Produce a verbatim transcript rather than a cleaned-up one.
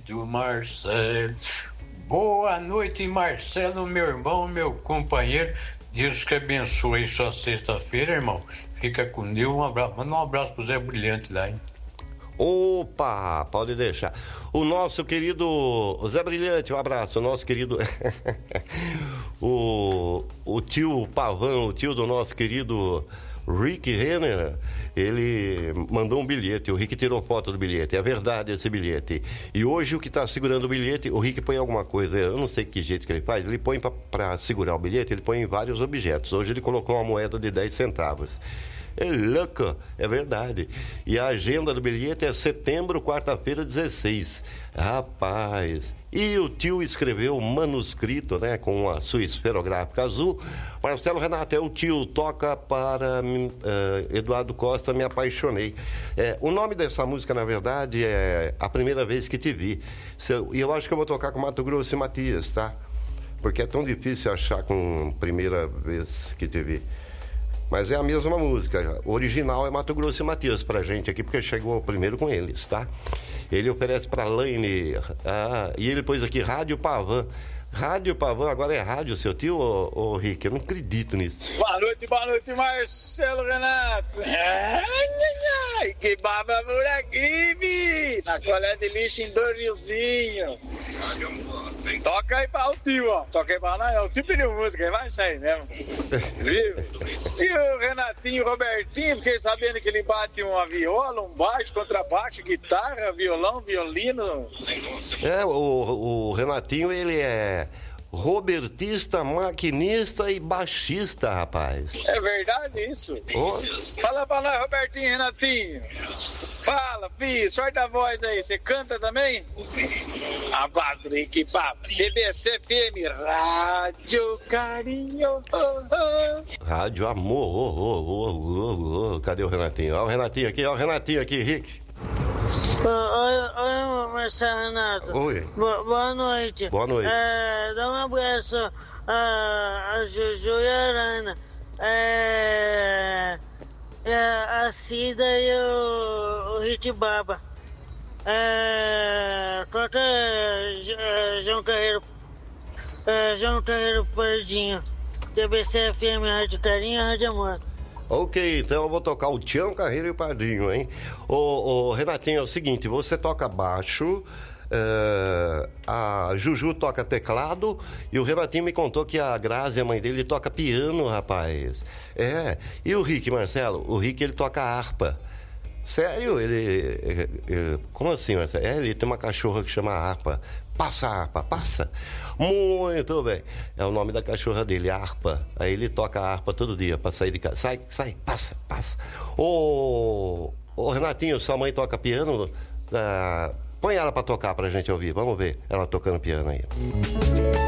do Marcelo. Boa noite, Marcelo, meu irmão, meu companheiro. Deus que abençoe sua sexta-feira, irmão. Fica com Deus. Um abraço. Manda um abraço pro Zé Brilhante lá, hein? Opa, pode deixar. O nosso querido Zé Brilhante, um abraço. O nosso querido o, o tio Pavão, o tio do nosso querido Rick Renner, ele mandou um bilhete. O Rick tirou foto do bilhete. É verdade esse bilhete. E hoje o que está segurando o bilhete, o Rick põe alguma coisa, eu não sei que jeito que ele faz, ele põe para segurar o bilhete, ele põe em vários objetos. Hoje ele colocou uma moeda de dez centavos. É louco, é verdade. E a agenda do bilhete é setembro, quarta-feira, dezesseis. Rapaz. E o tio escreveu manuscrito, né, com a sua esferográfica azul. Marcelo Renato, é o tio, toca para uh, Eduardo Costa, Me Apaixonei. É, o nome dessa música, na verdade, é A Primeira Vez Que Te Vi. E eu acho que eu vou tocar com Mato Grosso e Matias, tá? Porque é tão difícil achar com Primeira Vez Que Te Vi. Mas é a mesma música. O original é Mato Grosso e Matias pra gente aqui, porque chegou primeiro com eles, tá? Ele oferece pra Laine. Ah, e ele pôs aqui Rádio Pavan. Rádio Pavan, agora é rádio, seu tio, ô, ô Rick? Eu não acredito nisso. Boa noite, boa noite, Marcelo Renato. Ai, ai, ai, que baba por aqui, vi. Na coleta de lixo em dois riozinhos. Toca aí pra o tio, ó. Toca aí pra nós, é o tipo de música, vai sair mesmo. Viu? E o Renatinho, Robertinho, fiquei sabendo que ele bate uma viola, um baixo, contrabaixo, guitarra, violão, violino. É, o, o Renatinho, ele é robertista, maquinista e baixista, rapaz. É verdade isso? Oh. Fala pra nós, Robertinho, Renatinho. Fala, filho, sorte a voz aí. Você canta também? Abraço, Rick Papo. T B C F M, Rádio Carinho. Oh, oh. Rádio Amor. Oh, oh, oh, oh, oh. Cadê o Renatinho? Olha o Renatinho aqui, olha o Renatinho aqui, Rick. Oi, oi, Marcelo Renato. Oi. Boa, boa noite. Boa noite. É, dá um abraço a, a Juju e a Arana. É, é, a Cida e o, o Hit Baba. É, toca é, João Carreiro. É, João Carreiro Pardinho. T B C F M, Rádio Carinho, Rádio Amor. Ok, então eu vou tocar o Tião Carreiro e o Padrinho, hein? Ô, ô, Renatinho, é o seguinte, você toca baixo, uh, a Juju toca teclado e o Renatinho me contou que a Grazi, a mãe dele, toca piano, rapaz. É, e o Rick, Marcelo? O Rick, ele toca harpa. Sério? Ele... ele como assim, Marcelo? É, ele tem uma cachorra que chama Harpa. Passa, Harpa, passa. Muito bem. É o nome da cachorra dele, Harpa. Aí ele toca a harpa todo dia pra sair de casa. Sai, sai, passa, passa. Ô, ô Renatinho, sua mãe toca piano? Ah, põe ela pra tocar pra gente ouvir. Vamos ver ela tocando piano aí.